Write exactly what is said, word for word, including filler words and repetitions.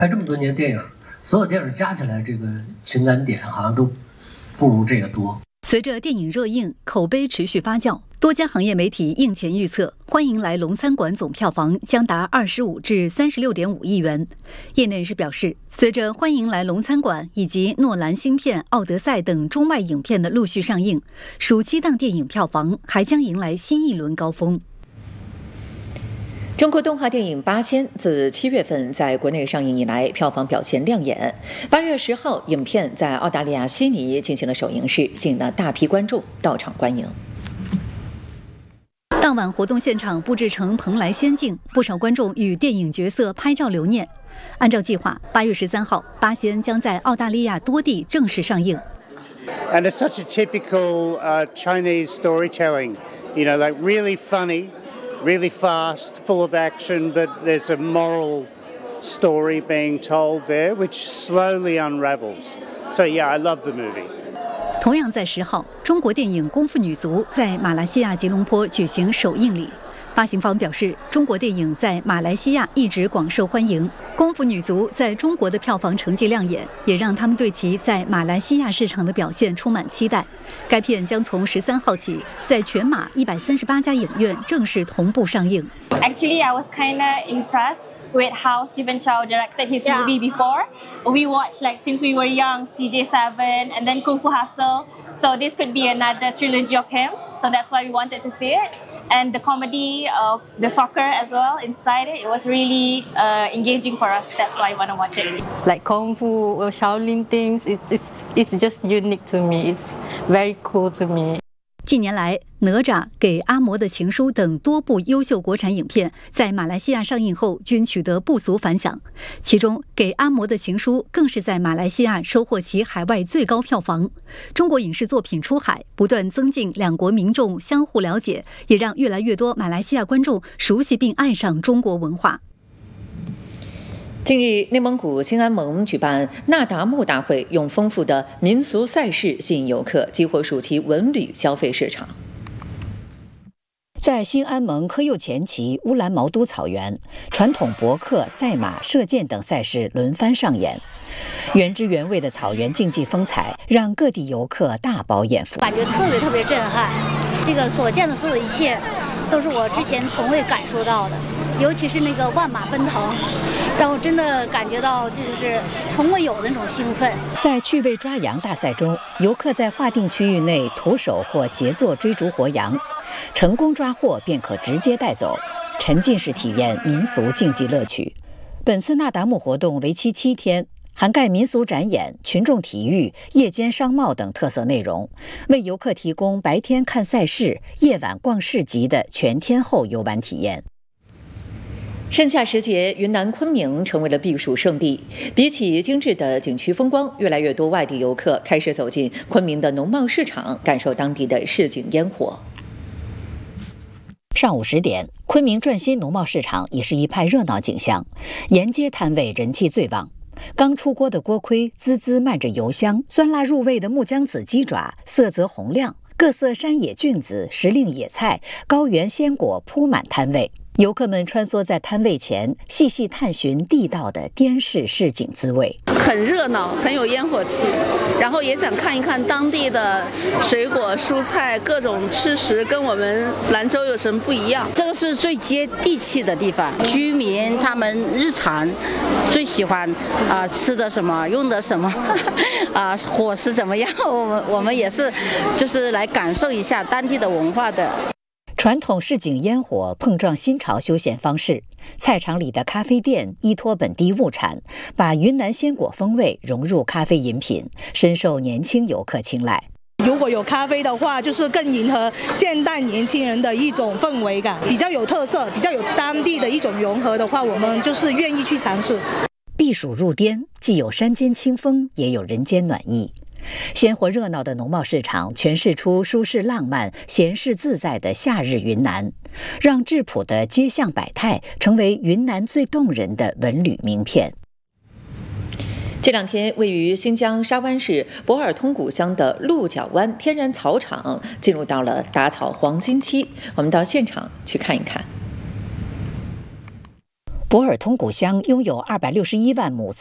拍这么多年电影，所有电影加起来，这个情感点好像都不如这个多。 随着电影热映，口碑持续发酵，多家行业媒体映前预测，欢迎来龙餐馆总票房将达二十五至三十六点五亿元。业内人士表示，随着欢迎来龙餐馆以及诺兰新片《奥德赛》等中外影片的陆续上映，暑期档电影票房还将迎来新一轮高峰。 中国动画电影《八仙》自七月份在国内上映以来，票房表现亮眼。八月十号，影片在澳大利亚悉尼进行了首映式，吸引了大批观众到场观影。 当晚活动现场布置成蓬莱仙境，不少观众与电影角色拍照留念。按照计划，八月十三号，《八仙》将在澳大利亚多地正式上映。 And it's such a typical uh, Chinese storytelling, you know, like really funny.Really fast, full of action, but there's a moral story being told there, which slowly unravels. So yeah, I love the movie. 同样在十号，中国电影《功夫女足》在马来西亚吉隆坡举行首映礼。发行方表示，中国电影在马来西亚一直广受欢迎，《功夫女足》在中国的票房成绩亮眼，也让他们对其在马来西亚市场的表现充满期待。该片将从十三号起，在全马一百三十八家影院正式同步上映。 Actually, I was kinda impressed with how Stephen Chow directed his yeah. movie before. We watched like since we were young, C J seven, and then Kung Fu Hustle. So this could be another trilogy of him. So that's why we wanted to see it. And the comedy of the soccer as well inside it, it was really uh, engaging for us. That's why I want to watch it. Like Kung Fu or Shaolin things, it's, it's, it's just unique to me. It's very cool to me. 近年来，《哪吒》给阿嬷的情书等多部优秀国产影片在马来西亚上映后均取得不俗反响，其中《给阿嬷的情书》更是在马来西亚收获其海外最高票房。中国影视作品出海，不断增进两国民众相互了解，也让越来越多马来西亚观众熟悉并爱上中国文化。 近日，内蒙古兴安盟举办那达慕大会，用丰富的民俗赛事吸引游客，激活暑期文旅消费市场。 在兴安盟科右前旗乌兰毛都草原，传统搏克、赛马、射箭等赛事轮番上演。原汁原味的草原竞技风采，让各地游客大饱眼福， 感觉特别特别震撼。这个所见的所有的一切，都是我之前从未感受到的。尤其是那个万马奔腾，让我真的感觉到这就是从未有的那种兴奋。 在趣味抓羊大赛中，游客在划定区域内徒手或协作追逐活羊，成功抓获便可直接带走，沉浸式体验民俗竞技乐趣。本次那达慕活动为期七天，涵盖民俗展演、群众体育、夜间商贸等特色内容，为游客提供白天看赛事、夜晚逛市集的全天候游玩体验。 盛夏时节，云南昆明成为了避暑胜地。比起精致的景区风光，越来越多外地游客开始走进昆明的农贸市场，感受当地的市井烟火。 上午十点，昆明转心农贸市场已是一派热闹景象，沿街摊位人气最旺。刚出锅的锅盔滋滋漫着油香，酸辣入味的木姜子鸡爪色泽红亮，各色山野菌子、时令野菜、高原鲜果铺满摊位。游客们穿梭在摊位前，细细探寻地道的滇式市井滋味， 很热闹，很有烟火气。然后也想看一看当地的水果、蔬菜，各种吃食跟我们兰州有什么不一样。 这个是最接地气的地方，居民他们日常最喜欢啊、呃、吃的什么，用的什么，啊、呃、伙食怎么样，我们我们也是就是来感受一下当地的文化的。 传统市井烟火碰撞新潮休闲方式，菜场里的咖啡店依托本地物产，把云南鲜果风味融入咖啡饮品，深受年轻游客青睐。 如果有咖啡的话，就是更迎合现代年轻人的一种氛围感，比较有特色，比较有当地的一种融合的话，我们就是愿意去尝试。 避暑入滇，既有山间清风，也有人间暖意。鲜活热闹的农贸市场诠释出舒适浪漫、闲适自在的夏日云南，让质朴的街巷百态成为云南最动人的文旅名片。 这两天，位于新疆沙湾市博尔通古乡的鹿角湾天然草场进入到了打草黄金期，我们到现场去看一看。 博尔通古乡拥有二百六十一万亩